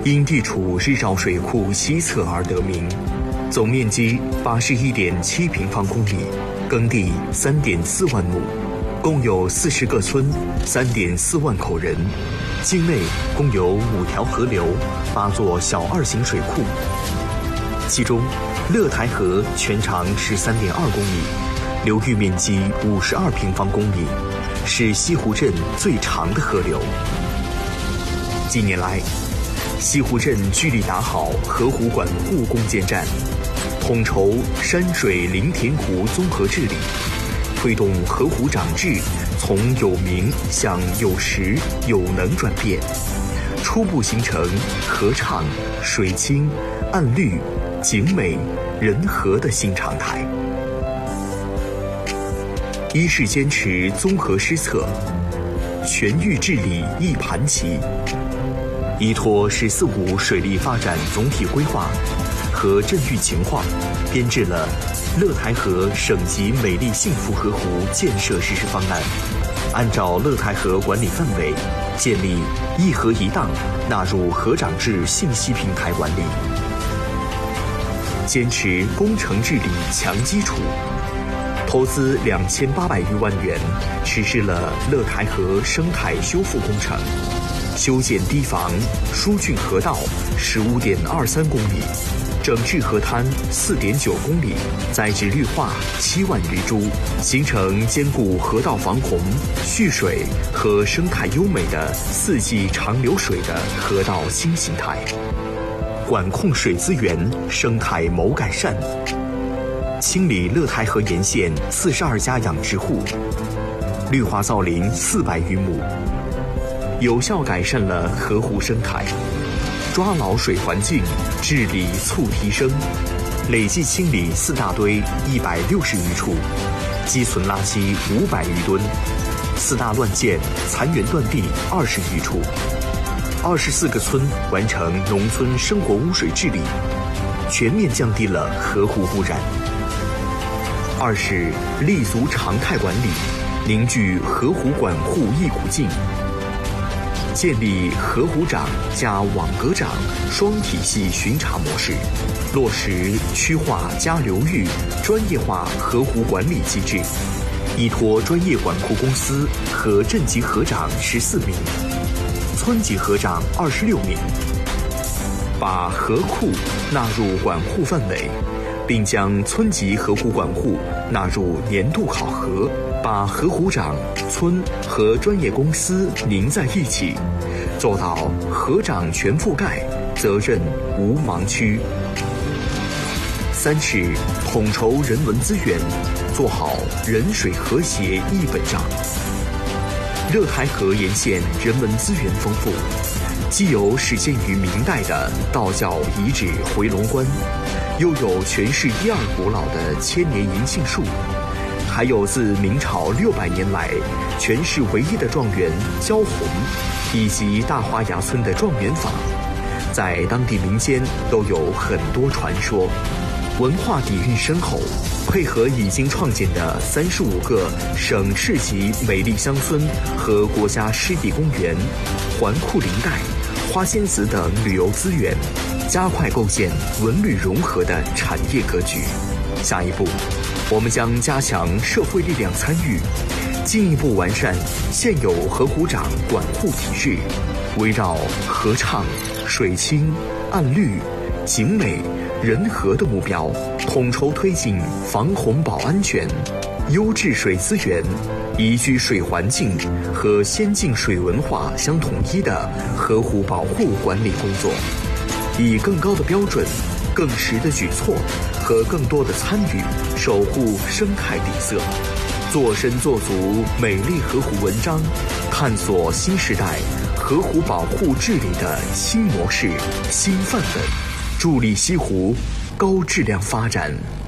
因地处日照水库西侧而得名，总面积81.7平方公里，耕地3.4万亩，共有40个村，3.4万口人。境内共有5条河流，8座小2型水库。其中，乐台河全长13.2公里，流域面积52平方公里，是西湖镇最长的河流。近年来，西湖镇聚力打好河湖管护攻坚战，统筹山水林田湖综合治理，推动河湖长治从有名向有实有能转变，初步形成河畅、水清、岸绿、景美、人和的新常态。一是坚持综合施策，全域治理一盘棋，依托“十四五”水利发展总体规划和镇域情况，编制了乐台河省级美丽幸福河湖建设实施方案，按照乐台河管理范围，建立一河一档纳入河长治信息平台管理，坚持工程治理强基础，投资2800余万元，实施了乐台河生态修复工程，修建堤防、疏浚河道15.23公里，整治河滩4.9公里，栽植绿化7万余株，形成兼顾河道防洪、蓄水和生态优美的4季长流水的河道新形态。管控水资源，生态谋改善，清理乐台河沿线42家养殖户，绿化造林400余亩，有效改善了河湖生态，抓牢水环境，治理促提升，累计清理4大堆160余处，积存垃圾500余吨，4大乱建残垣断壁20余处，24个村完成农村生活污水治理，全面降低了河湖污染。二是立足常态管理，凝聚河湖管护一股劲，建立河湖长加网格长双体系巡查模式，落实区划加流域专业化河湖管理机制，依托专业管库公司和镇级河长14名，村级河长26名，把河库纳入管护范围，并将村级河湖管护纳入年度考核，把河湖长、村和专业公司拧在一起，做到河长全覆盖，责任无盲区。三是统筹人文资源，做好人水和谐一本账。乐台河沿线人文资源丰富，既有始建于明代的道教遗址回龙观，又有全市第2古老的千年银杏树，还有自明朝600年来全市唯一的状元焦红，以及大花崖村的状元坊，在当地民间都有很多传说，文化底蕴深厚，配合已经创建的35个省市级美丽乡村和国家湿地公园、环库林带、花仙子等旅游资源，加快构建文旅融合的产业格局。下一步，我们将加强社会力量参与，进一步完善现有河湖长管护体制，围绕河畅、水清、岸绿、景美、人和的目标，统筹推进防洪保安全、优质水资源、宜居水环境和先进水文化相统一的河湖保护管理工作，以更高的标准、更实的举措和更多的参与，守护生态底色，做深做足美丽河湖文章，探索新时代河湖保护治理的新模式、新范本，助力西湖高质量发展。